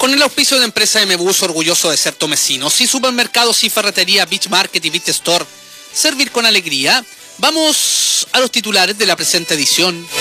Con el auspicio de empresa MBus, orgulloso de ser tomecinos, y supermercados y ferretería Beach Market y Beach Store, servir con alegría. Vamos a los titulares de la presente edición.